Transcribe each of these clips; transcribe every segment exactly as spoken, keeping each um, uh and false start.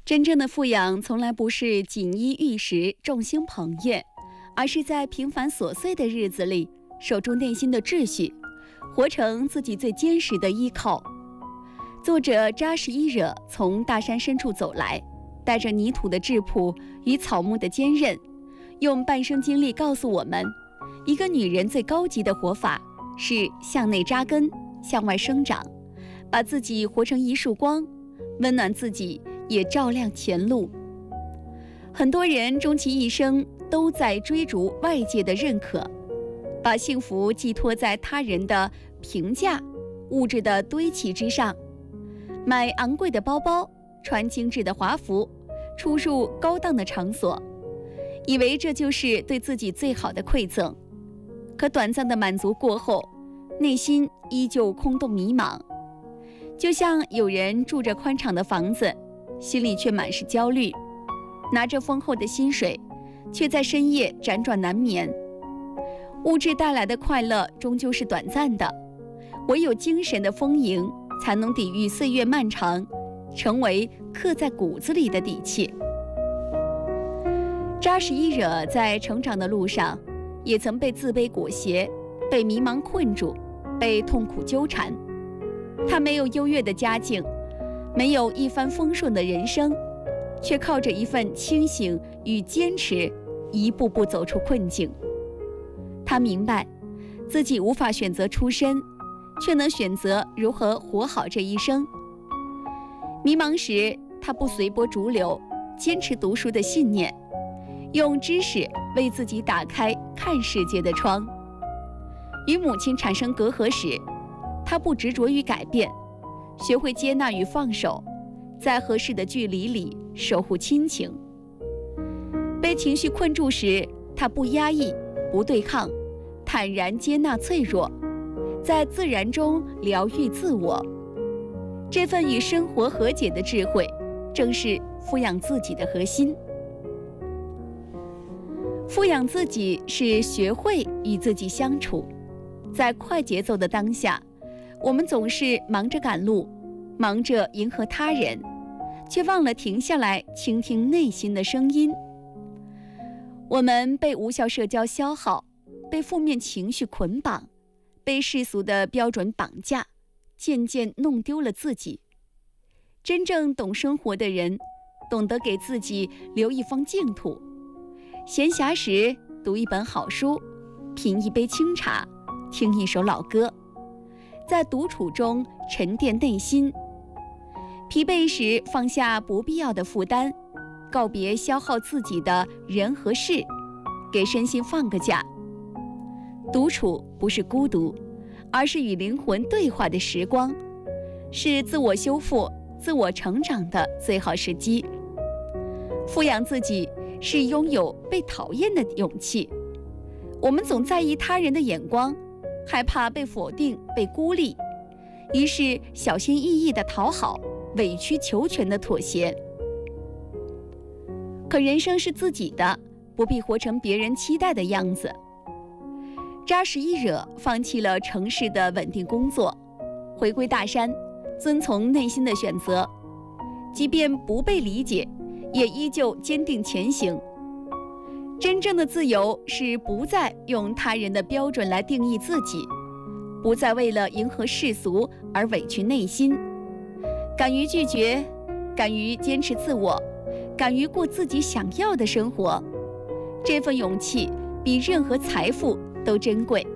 真正的富养从来不是锦衣玉食、众星捧月，而是在平凡琐碎的日子里守住内心的秩序，活成自己最坚实的依靠。作者扎什伊惹从大山深处走来，带着泥土的质朴与草木的坚韧，用半生经历告诉我们，一个女人最高级的活法是向内扎根，向外生长，把自己活成一束光，温暖自己，也照亮前路。很多人终其一生都在追逐外界的认可，把幸福寄托在他人的评价、物质的堆砌之上，买昂贵的包包，穿精致的华服，出入高档的场所，以为这就是对自己最好的馈赠。可短暂的满足过后，内心依旧空洞迷茫，就像有人住着宽敞的房子，心里却满是焦虑，拿着丰厚的薪水，却在深夜辗转难眠。物质带来的快乐终究是短暂的，唯有精神的丰盈，才能抵御岁月漫长，成为刻在骨子里的底气。扎什伊惹在成长的路上，也曾被自卑裹挟，被迷茫困住，被痛苦纠缠。他没有优越的家境，没有一帆风顺的人生，却靠着一份清醒与坚持，一步步走出困境。他明白，自己无法选择出身，却能选择如何活好这一生。迷茫时，他不随波逐流，坚持读书的信念，用知识为自己打开看世界的窗。与母亲产生隔阂时，他不执着于改变，学会接纳与放手，在合适的距离里守护亲情。被情绪困住时，他不压抑，不对抗，坦然接纳脆弱，在自然中疗愈自我。这份与生活和解的智慧，正是富养自己的核心。富养自己是学会与自己相处。在快节奏的当下，我们总是忙着赶路，忙着迎合他人，却忘了停下来倾听内心的声音。我们被无效社交消耗，被负面情绪捆绑，被世俗的标准绑架，渐渐弄丢了自己。真正懂生活的人，懂得给自己留一方净土。闲暇时读一本好书，品一杯清茶，听一首老歌，在独处中沉淀内心。疲惫时放下不必要的负担，告别消耗自己的人和事，给身心放个假。独处不是孤独，而是与灵魂对话的时光，是自我修复、自我成长的最好时机。富养自己是拥有被讨厌的勇气。我们总在意他人的眼光，害怕被否定、被孤立，于是小心翼翼地讨好，委曲求全的妥协。可人生是自己的，不必活成别人期待的样子。扎什伊惹放弃了城市的稳定工作，回归大山，遵从内心的选择，即便不被理解，也依旧坚定前行。真正的自由是不再用他人的标准来定义自己，不再为了迎合世俗而委屈内心，敢于拒绝，敢于坚持自我，敢于过自己想要的生活。这份勇气比任何财富都珍贵。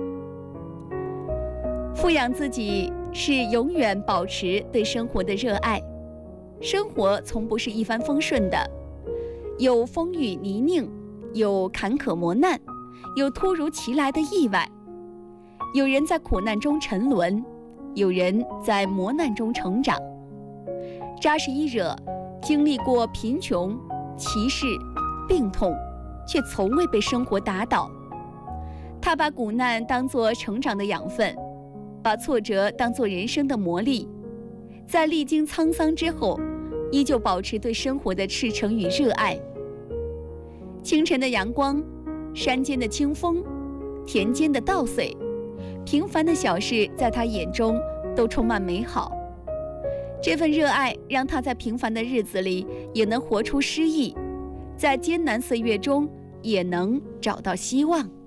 富养自己是永远保持对生活的热爱。生活从不是一帆风顺的，有风雨泥泞，有坎坷磨难，有突如其来的意外。有人在苦难中沉沦，有人在磨难中成长。扎什伊惹经历过贫穷、歧视、病痛，却从未被生活打倒。他把苦难当作成长的养分，把挫折当作人生的磨砺，在历经沧桑之后，依旧保持对生活的赤诚与热爱。清晨的阳光，山间的清风，田间的稻穗，平凡的小事在他眼中都充满美好。 这份热爱让他在平凡的日子里也能活出诗意，在艰难岁月中也能找到希望。